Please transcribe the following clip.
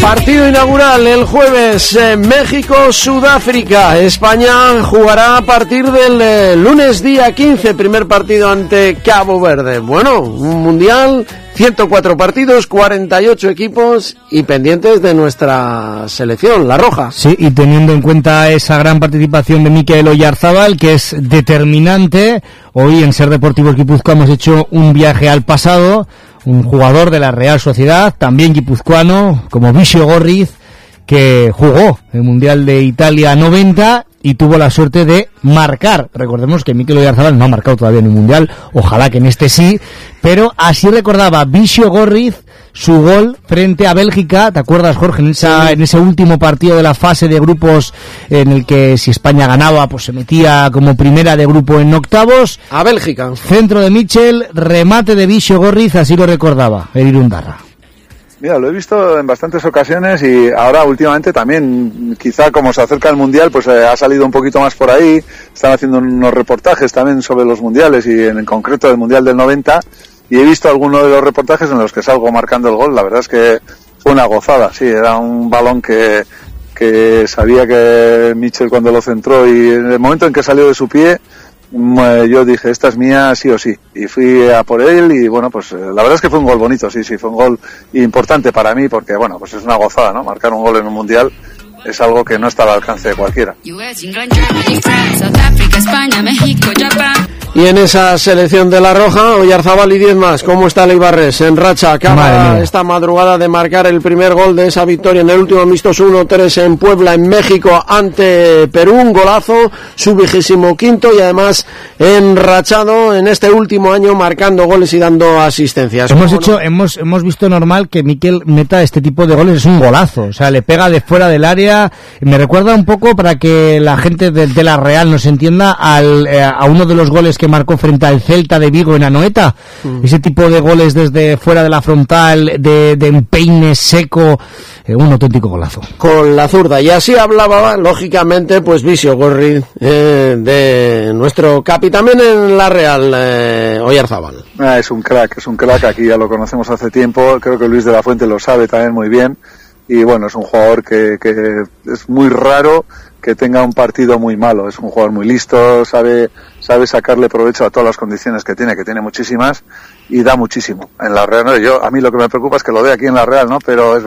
Partido inaugural el jueves, México-Sudáfrica. España jugará a partir del lunes día 15, primer partido ante Cabo Verde. Bueno, un mundial, 104 partidos, 48 equipos y pendientes de nuestra selección, la roja. Sí, y teniendo en cuenta esa gran participación de Mikel Oyarzábal, que es determinante, hoy en Ser Deportivo Guipúzcoa hemos hecho un viaje al pasado. Un jugador de la Real Sociedad, también guipuzcoano, como Visio Gorriz, que jugó el Mundial de Italia 90 y tuvo la suerte de marcar. Recordemos que Mikel Oyarzábal no ha marcado todavía en un Mundial, ojalá que en este sí, pero así recordaba Visio Gorriz su gol frente a Bélgica. ¿Te acuerdas, Jorge? En ese último partido de la fase de grupos, en el que si España ganaba, pues se metía como primera de grupo en octavos. A Bélgica. Centro de Michel, remate de Visio Gorriz, así lo recordaba el Irundarra. Mira, lo he visto en bastantes ocasiones y ahora últimamente también, quizá como se acerca el Mundial, pues ha salido un poquito más por ahí. Están haciendo unos reportajes también sobre los Mundiales y en concreto el Mundial del 90. Y he visto algunos de los reportajes en los que salgo marcando el gol. La verdad es que fue una gozada, sí, era un balón que sabía que Michel cuando lo centró, y en el momento en que salió de su pie, yo dije, esta es mía sí o sí, y fui a por él y bueno, pues la verdad es que fue un gol bonito, sí, fue un gol importante para mí porque bueno, pues es una gozada, ¿no? Marcar un gol en un Mundial es algo que no está al alcance de cualquiera. Y en esa selección de la roja, Oyarzábal y 10 más. ¿Cómo está el Ibarres? En racha, acaba esta madrugada de marcar el primer gol de esa victoria en el último amistoso 1-3 en Puebla, en México, ante Perú. Un golazo, su 25º, y además enrachado en este último año marcando goles y dando asistencias. Hemos visto normal que Mikel meta este tipo de goles, es un golazo, o sea, le pega de fuera del área. Me recuerda un poco, para que la gente de la Real nos entienda, a uno de los goles que marcó frente al Celta de Vigo en Anoeta. Ese tipo de goles desde fuera de la frontal, de empeine seco, un auténtico golazo. Con la zurda. Y así hablaba, lógicamente, pues Visio Gorriz, de nuestro capitán en la Real, Oyarzábal. Es un crack, aquí ya lo conocemos hace tiempo, creo que Luis de la Fuente lo sabe también muy bien, y bueno, es un jugador que es muy raro que tenga un partido muy malo. Es un jugador muy listo, sabe sacarle provecho a todas las condiciones que tiene muchísimas, y da muchísimo en la Real. A mí lo que me preocupa es que lo dé aquí en la Real, ¿no? Pero es